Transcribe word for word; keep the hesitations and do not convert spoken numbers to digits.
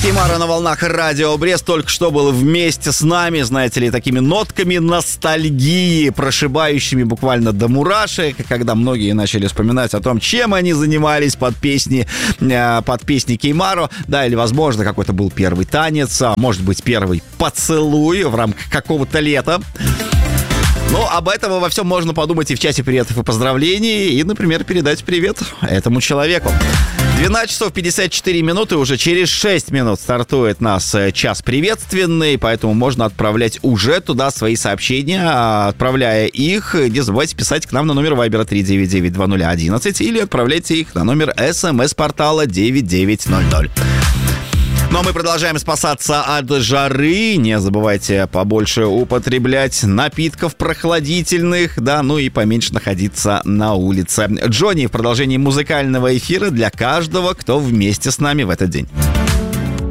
Кеймара на волнах Радио Брест только что был вместе с нами, знаете ли, такими нотками ностальгии, прошибающими буквально до мурашек, когда многие начали вспоминать о том, чем они занимались под песни, под песни Кеймаро, да, или, возможно, какой-то был первый танец, а может быть, первый поцелуй в рамках какого-то лета. Ну, об этом во всем можно подумать и в чате приветов и поздравлений, и, например, передать привет этому человеку. двенадцать часов пятьдесят четыре минуты, уже через шесть минут стартует нас час приветственный, поэтому можно отправлять уже туда свои сообщения. Отправляя их, не забывайте писать к нам на номер Вайбера три девять девять два ноль одиннадцать или отправляйте их на номер СМС-портала девять девять ноль ноль. Ну а мы продолжаем спасаться от жары. Не забывайте побольше употреблять напитков прохладительных, да, ну и поменьше находиться на улице. Джонни в продолжении музыкального эфира для каждого, кто вместе с нами в этот день.